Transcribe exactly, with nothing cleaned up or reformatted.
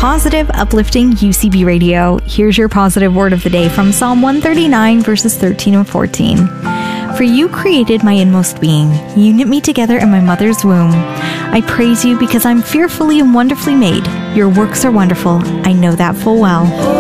positive, uplifting U C B Radio. Here's your positive word of the day from Psalm one thirty-nine, verses thirteen and fourteen. For you created my inmost being. You knit me together in my mother's womb. I praise you because I'm fearfully and wonderfully made. Your works are wonderful. I know that full well.